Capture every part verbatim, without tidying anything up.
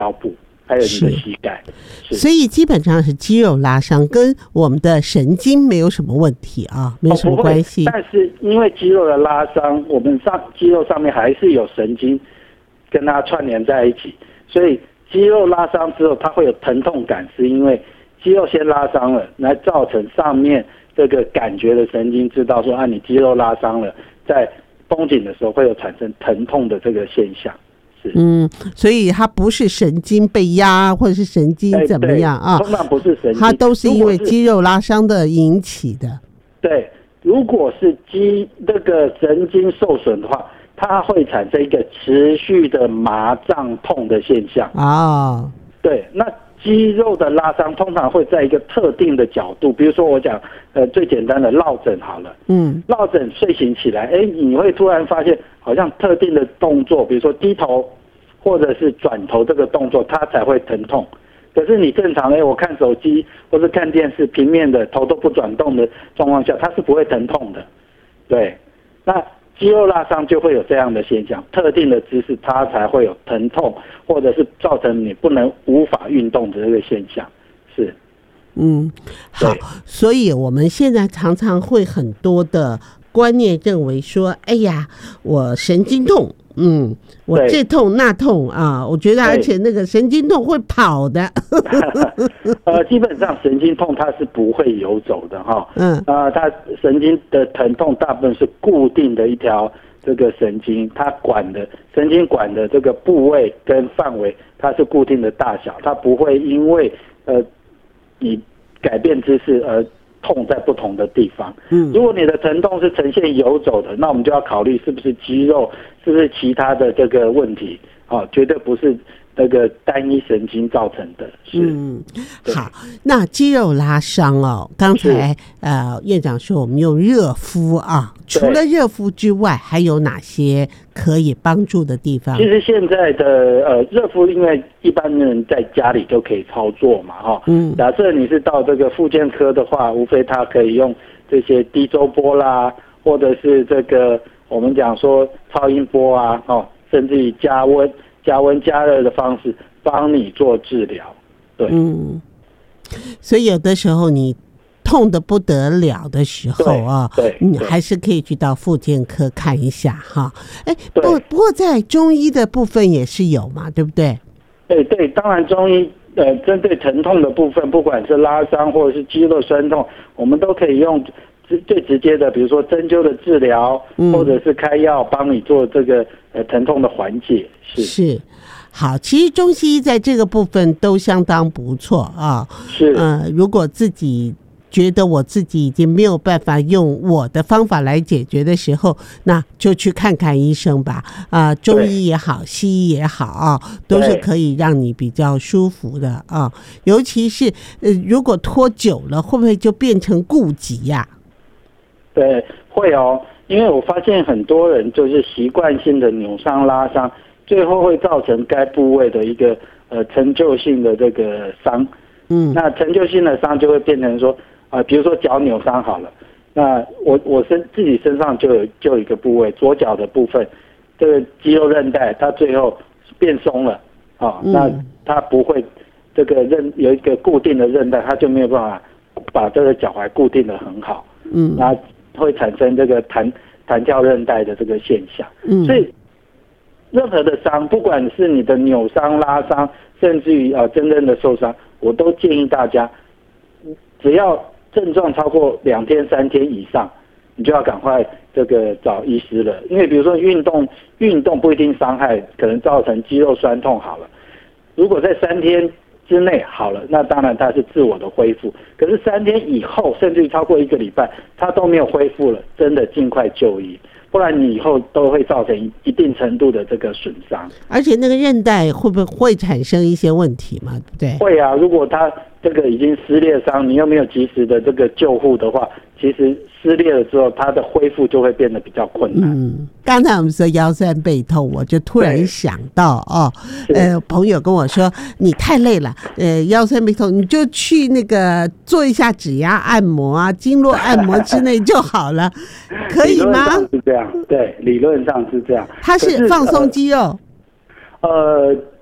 腰部，还有你的膝盖。 所以基本上是肌肉拉伤，跟我们的神经没有什么问题啊，没有什么关系。 哦、但是因为肌肉的拉伤，我们上肌肉上面还是有神经跟它串联在一起，所以肌肉拉伤之后，它会有疼痛感，是因为肌肉先拉伤了，来造成上面这个感觉的神经知道说啊，你肌肉拉伤了，在绷紧的时候会有产生疼痛的这个现象。 嗯，所以它不是神经被压，或者是神经怎么样啊？ 通常不是神经， 它都是因为肌肉拉伤的引起的。 对，如果是肌那个神经受损的话，它会产生一个持续的麻胀痛的现象啊。哦、 对，那肌肉的拉伤通常会在一个特定的角度，比如说我讲呃最简单的落枕好了，嗯，落枕睡醒起来，哎，你会突然发现好像特定的动作，比如说低头或者是转头这个动作，它才会疼痛。可是你正常哎，我看手机或是看电视平面的头都不转动的状况下，它是不会疼痛的。对，那肌肉拉伤就会有这样的现象，特定的姿势它才会有疼痛，或者是造成你不能无法运动的这个现象。是， 嗯，好，所以我们现在常常会很多的观念认为说，哎呀，我神经痛，嗯，我这痛那痛啊，我觉得而且那个神经痛会跑的。 呃，基本上神经痛它是不会游走的哈，嗯，啊、呃，它神经的疼痛大部分是固定的一条这个神经，它管的神经管的这个部位跟范围，它是固定的大小，它不会因为呃你改变姿势而痛在不同的地方。嗯，如果你的疼痛是呈现游走的，那我们就要考虑是不是肌肉，是不是其他的这个问题啊，绝对不是那个单一神经造成的。是， 嗯，好，那肌肉拉伤哦，刚才呃院长说我们用热敷啊，除了热敷之外，还有哪些可以帮助的地方？ 其实现在的呃热敷，因为一般人在家里就可以操作嘛，哈，嗯，假设你是到这个复健科的话，无非他可以用这些低周波啦，或者是这个我们讲说超音波啊，哦，甚至于加温、加温加热的方式帮你做治疗。对， 嗯，所以有的时候你痛得不得了的时候啊， 对， 你还是可以去到复健科看一下哈。哎，不不过在中医的部分也是有嘛，对不对？ 对对，当然中医呃针对疼痛的部分，不管是拉伤或者是肌肉酸痛，我们都可以用最直接的，比如说针灸的治疗，嗯、或者是开药帮你做这个呃疼痛的缓解。是是。好，其实中西医在这个部分都相当不错啊。 是， 呃，如果自己觉得我自己已经没有办法用我的方法来解决的时候，那就去看看医生吧。啊、呃，中医也好，西医也好啊，都是可以让你比较舒服的啊。尤其是呃，如果拖久了，会不会就变成痼疾呀？ 对，会哦，因为我发现很多人就是习惯性的扭伤拉伤。最后会造成该部位的一个呃陈旧性的这个伤，嗯，那陈旧性的伤就会变成说啊、呃，比如说脚扭伤好了，那我我身自己身上就有就有一个部位，左脚的部分，这个肌肉韧带它最后变松了啊、嗯，那它不会这个韧有一个固定的韧带，它就没有办法把这个脚踝固定得很好，嗯，那会产生这个弹弹跳韧带的这个现象，嗯，所以。任何的伤，不管是你的扭伤、拉伤，甚至于啊真正的受伤，我都建议大家，只要症状超过两天、三天以上，你就要赶快这个找医师了。因为比如说运动，运动不一定伤害，可能造成肌肉酸痛好了。如果在三天之内好了，那当然它是自我的恢复。可是三天以后，甚至于超过一个礼拜，它都没有恢复了，真的尽快就医。不然你以后都会造成一定程度的这个损伤， 而且那个韧带会不会会产生一些问题嘛？对不对？ 会啊，如果它这个已经撕裂伤，你又没有及时的这个救护的话，其实撕裂了之后，它的恢复就会变得比较困难。 嗯，刚才我们说腰酸背痛，我就突然想到哦，呃，朋友跟我说你太累了，呃，腰酸背痛，你就去那个做一下指压按摩啊、经络按摩之类就好了，可以吗？ 理论上是这样，对，理论上是这样。 它是放松肌肉。 呃，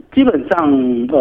基本上呃。